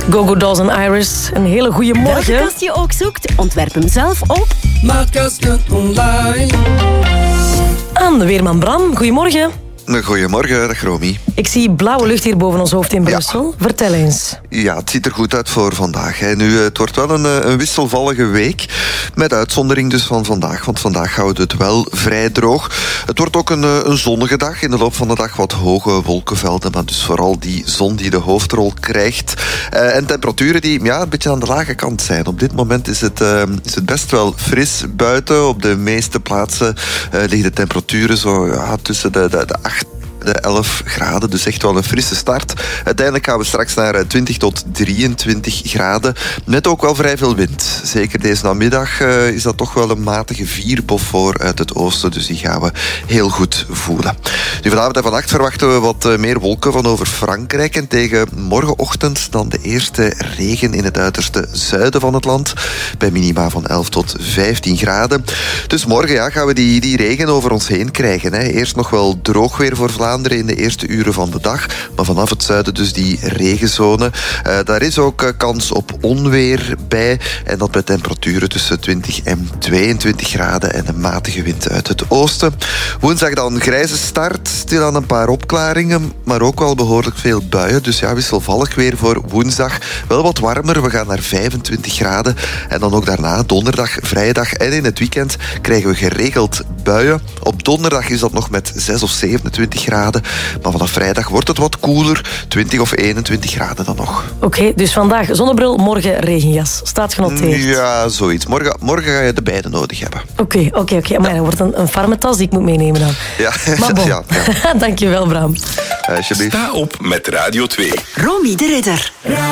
Go Go Dolls en Iris. Een hele goede morgen. Welke kast je ook zoekt, ontwerp hem zelf op Maatkasten online. Aan de weerman Bram. Goedemorgen. Goedemorgen, dag Romy. Ik zie blauwe lucht hier boven ons hoofd in Brussel. Ja. Vertel eens. Ja, het ziet er goed uit voor vandaag. Hè. Nu, het wordt wel een wisselvallige week. Met uitzondering dus van vandaag. Want vandaag houden we het wel vrij droog. Het wordt ook een zonnige dag. In de loop van de dag wat hoge wolkenvelden. Maar dus vooral die zon die de hoofdrol krijgt. En temperaturen die een beetje aan de lage kant zijn. Op dit moment is het best wel fris buiten. Op de meeste plaatsen liggen de temperaturen zo tussen de 8 de 11 graden, dus echt wel een frisse start. Uiteindelijk gaan we straks naar 20 tot 23 graden. Met ook wel vrij veel wind. Zeker deze namiddag is dat toch wel een matige vierbof voor uit het oosten. Dus die gaan we heel goed voelen. Nu, vanavond en vannacht verwachten we wat meer wolken van over Frankrijk. En tegen morgenochtend dan de eerste regen in het uiterste zuiden van het land. Bij minima van 11 tot 15 graden. Dus morgen gaan we die regen over ons heen krijgen. Hè. Eerst nog wel droog weer voor Vlaanderen in de eerste uren van de dag. Maar vanaf het zuiden dus die regenzone. Daar is ook kans op onweer bij. En dat bij temperaturen tussen 20 en 22 graden. En een matige wind uit het oosten. Woensdag dan grijze start. Stilaan een paar opklaringen. Maar ook wel behoorlijk veel buien. Dus wisselvallig weer voor woensdag. Wel wat warmer. We gaan naar 25 graden. En dan ook daarna donderdag, vrijdag en in het weekend krijgen we geregeld buien. Op donderdag is dat nog met 6 of 27 graden. Maar vanaf vrijdag wordt het wat koeler. 20 of 21 graden dan nog. Oké, dus vandaag zonnebril, morgen regenjas. Staat genoteerd. Ja, zoiets. Morgen ga je de beide nodig hebben. Oké. Maar dat wordt een farmetas die ik moet meenemen dan. Ja, maar bon. ja. Dankjewel, Bram. Alsjeblieft. Sta op met Radio 2. Romy de Ridder.